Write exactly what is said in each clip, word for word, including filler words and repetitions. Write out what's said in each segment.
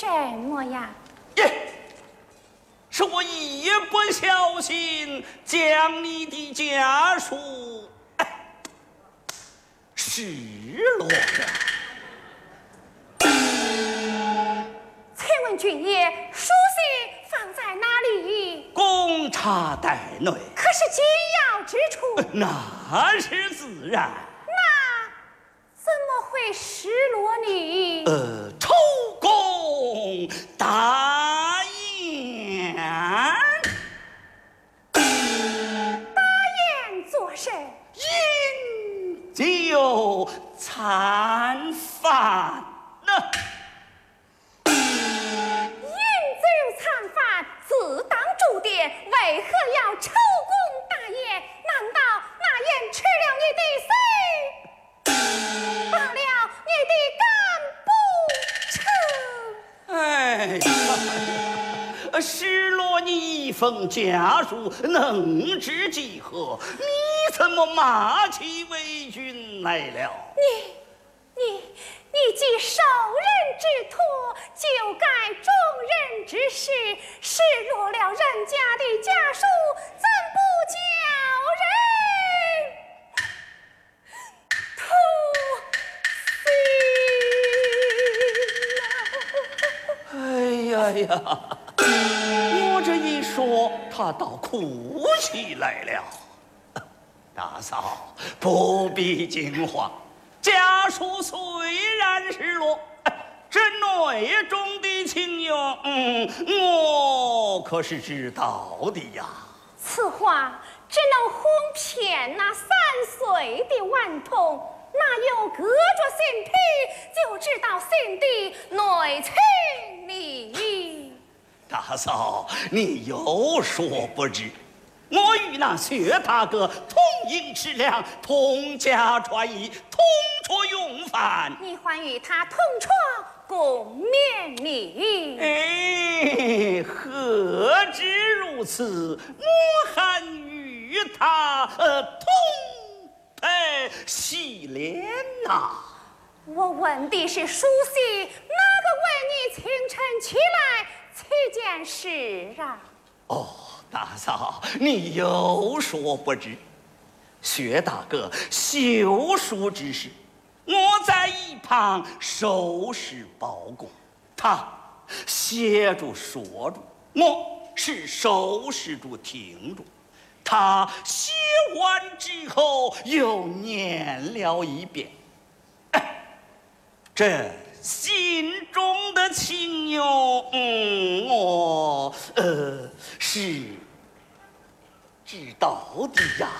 么呀？ 耶！是我一不小心将你的家书哎失落了。 请问君爷，书信放在哪里？ 公差袋内。 可是紧要之处。 那是自然。 那怎么会失落呢？ 呃，抽公大宴。 大宴做甚？ 饮酒餐饭呢。 自当主典，为何要抽功大宴？难道那宴吃了你的谁？罢了你的干不成？ 哎呀，失落你一封家书，能知几何？你怎么骂起为君来了？ 你，你。你既受人之托，就该忠人之事，失落了人家的家书，怎不叫人吐心了？哎呀呀！我这一说，他倒哭起来了。大嫂，不必惊慌。家书虽然失落，这内中的情由，嗯，我可是知道的呀。 此话只能哄骗那三岁的顽童，哪有隔着心皮就知道心的内情呢？ 大嫂，你有所不知。我与那薛大哥同饮吃粮，同家传衣，同桌用饭。 你还与他同床共眠呢？ 哎，何止如此，我还与他呃同陪洗脸呐。 我问的是书信，哪个为你清晨起来这件事啊？ 哦。大嫂，你有所不知，薛大哥修书之事，我在一旁收拾包公，他写住说住，我是收拾住听住。他写完之后又念了一遍，哎，这心中的情由，嗯，我呃是知道的呀。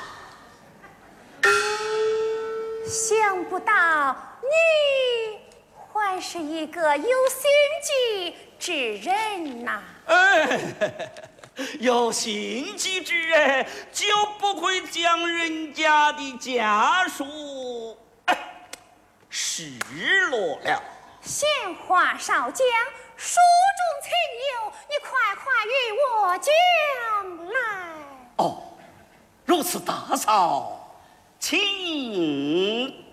想不到你还是一个有心计之人呐！ 哎，有心计之人就不会将人家的家书哎失落了。 闲话少讲，书中情由，你快快与我讲来。 哦，如此，大嫂，请。